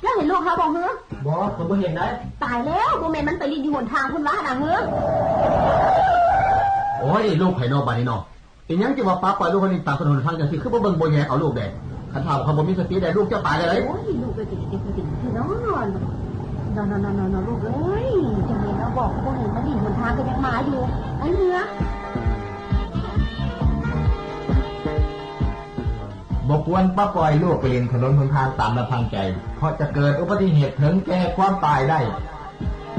แล้วเห็นลูกเขาบอกเฮ้อบอกผมบ่เห็นได้ตายแล้วโมเมนต์มันไปยืนอยู่หนทางคุณว่าดังเฮ้อโอ้ยลูกไผ่นอกบ้านนี่เนาะเป็นยังจะว่าป้าปล่อยลูกคนนี้ตามถนนทางจังซี่คือบ่เบิ่งบ่แยเอาลูกแดงคันถามเขาบ่มีสติได้ลูกจะตายได้เลยโอ้ยลูกไปติดคือนอนลูกเอ้ยจังเลยนะบอกบ่เห็นมันอยู่หนทางก็ยังมาอยู่ไอ้เนื้อบอกควรป้าปล่อยลูกไปเล่นถนนหนทางตามลำพังใจเพราะจะเกิดอุบัติเหตุถึงแก่ความตายได้